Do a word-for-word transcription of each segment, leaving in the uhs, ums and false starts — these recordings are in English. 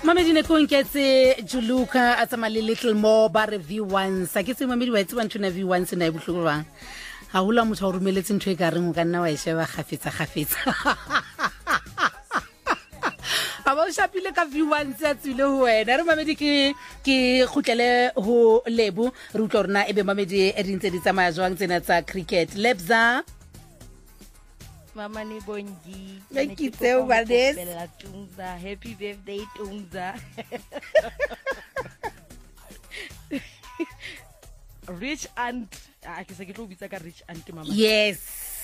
Mamedi ne kong ke tse Juluka a tsama le little more ba re V one sa ke tse mamedi wa itse ba ntuna V one se na ibuhloko bang ha hula motho o rumeletse ntwe ka reng o ka nna wa e sheba khafetsa khafetsa aba o shapile ka V one tsa tsile ho wena re mamedi ke ke khutlele ho lebu re utlo rena ebe mamedi e dintse di tsamaya jwang tsena tsa cricket lebza Mama ni bongi. Thank you so much. Happy birthday, Tungza. Rich aunt. Ah, ke se ke tlo bitsa ka rich aunt mama. Yes.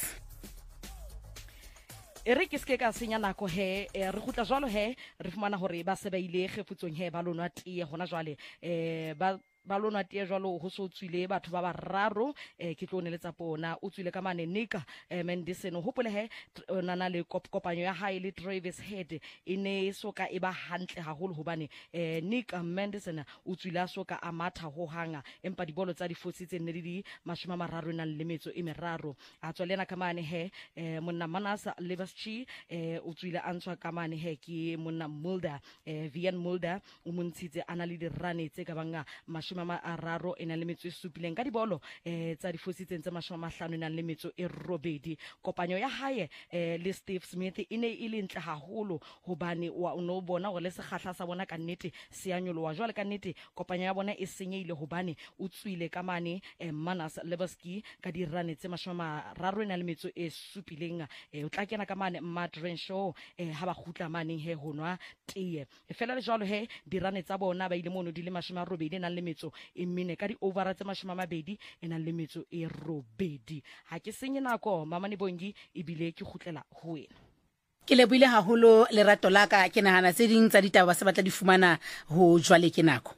E re ke ske ka senya nako he re gutla jwalo he re fumana hore ba se ba ile gefutsong he ba lonwa tie hona jwale eh ba ba lona tie jwalo ho so tswile batho ba bararo eh ke tlo neletsa pona o tswile ka mane nika eh Mendison hopole he nana le kopanyo ya hae le Travis Head ine soka e ba hantle haholo hobane eh Nick Mendison o tswile soka a matha ho hanga empa dibolo tsa difosi tse ne di mashoma mararo na le metso e meraro a tswelena ka mane he eh monna Manasa Levaschi eh o tswile a ntswa ka mane he ke monna Mulder eh Vian Mulder o montshitse ana le di rane tse ka banga mashoma mararo ena le metso e supileng ka dibolo eh tsa difosi tse mashoma mahlano ena le metso e robedi kopanyo ya hae eh le Steve Smith ine ile ntle haholo hobane wa no bona gore le segahla sa bona ka nnete se a nyolowa jwale ka nnete kopanyo ya bona e senyeile hobane o tswile ka mane eh, Manas Lebaski ka di rane tse mashoma mararo ena le metso e supileng eh, o tla kena ka mane Matt Renshaw eh, ha ba khutla mane he honwa tie e fela le jwalo he di rane tsa bona ba ile mono di le mashoma robedi ena le metso e mine ka di over tse mashoma mabedi ena le metso e robedi ha ke senye nako mama ni bongi ibile ke khutlela ho wena ke lebuile haholo lerato la ka ke nahana tse ding tsa ditaba se batla di fumana ho jwale ke nako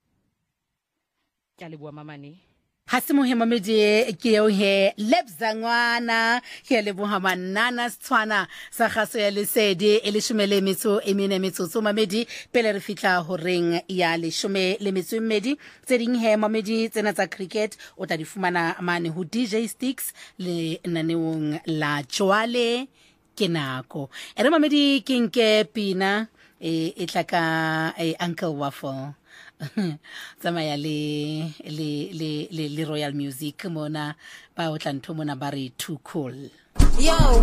ke leboa mama ni ha se mohemamedi ke yo he lebzangwana ke leboha manana Setswana sa gaso ya lesedi e le shumele metso e mene metsotso mamedi pele re fitla ho reng ya le shumele metso mmedi tse ding he mamedi tsena tsa cricket o tla di fumana mane ho D J Sticks le naneong la Jwale ke nako ere mamedi ke nke pina e etlaka e Uncle Waffle tsamaya le le le le Royal Music mona ba o tla ntho mona ba re too cool yo